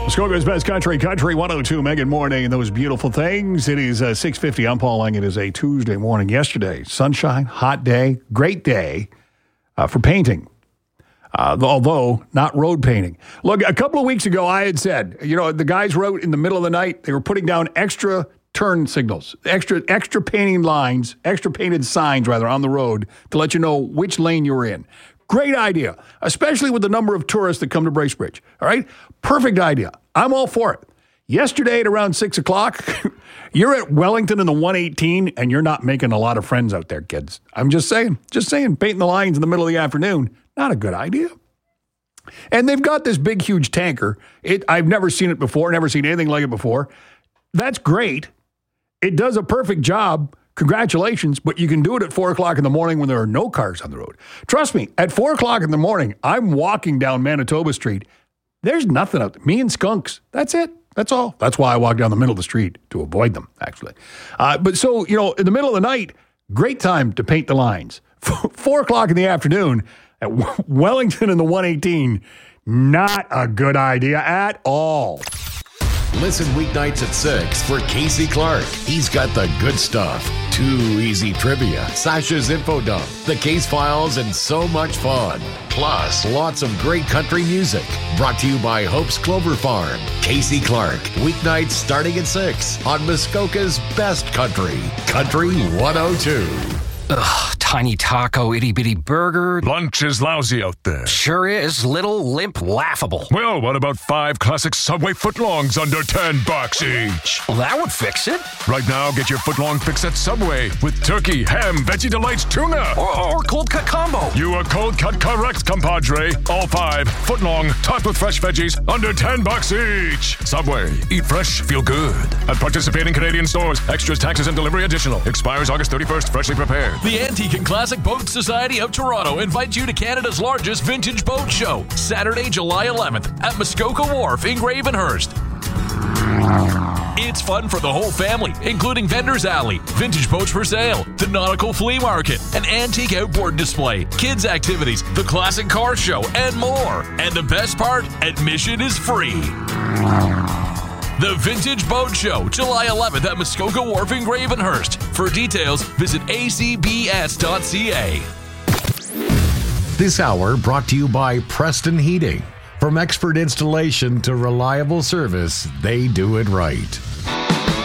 Muskoka's Best Country, Country 102, Megan Morning, and those beautiful things. It is 6:50. I'm Paul Lang. It is a Tuesday morning. Yesterday, sunshine, hot day, great day for painting, although not road painting. Look, a couple of weeks ago, I had said, the guys wrote in the middle of the night, they were putting down extra turn signals, extra painting lines, extra painted signs, rather, on the road to let you know which lane you were in. Great idea, especially with the number of tourists that come to Bracebridge. All right? Perfect idea. I'm all for it. Yesterday at around 6 o'clock, you're at Wellington in the 118, and you're not making a lot of friends out there, kids. I'm just saying, painting the lines in the middle of the afternoon, not a good idea. And they've got this big, huge tanker. I've never seen it before, never seen anything like it before. That's great. It does a perfect job. Congratulations, but you can do it at 4 o'clock in the morning when there are no cars on the road. Trust me, at 4 o'clock in the morning, I'm walking down Manitoba Street. There's nothing out there. Me and skunks. That's it. That's all. That's why I walk down the middle of the street, to avoid them, actually. But so, in the middle of the night, great time to paint the lines. 4 o'clock in the afternoon at Wellington in the 118, not a good idea at all. Listen weeknights at 6 for Casey Clark. He's got the good stuff. Too easy trivia, Sasha's info dump, the case files, and so much fun. Plus, lots of great country music. Brought to you by Hope's Clover Farm. Casey Clark. Weeknights starting at 6 on Muskoka's Best Country. Country 102. Ugh, tiny taco, itty-bitty burger. Lunch is lousy out there. Sure is. Little, limp, laughable. Well, what about 5 classic Subway footlongs under $10 each? Well, that would fix it. Right now, get your footlong fix at Subway with turkey, ham, Veggie Delights, tuna. Or cold cut combo. You are cold cut correct, compadre. All 5 footlong, topped with fresh veggies, under $10 each. Subway. Eat fresh, feel good. At participating Canadian stores. Extras, taxes, and delivery additional. Expires August 31st. Freshly prepared. The Antique and Classic Boat Society of Toronto invites you to Canada's largest vintage boat show, Saturday, July 11th at Muskoka Wharf in Gravenhurst. It's fun for the whole family, including Vendors Alley, vintage boats for sale, the nautical flea market, an antique outboard display, kids activities, the classic car show, and more. And the best part, admission is free. The Vintage Boat Show, July 11th at Muskoka Wharf in Gravenhurst. For details, visit acbs.ca. This hour brought to you by Preston Heating. From expert installation to reliable service, they do it right.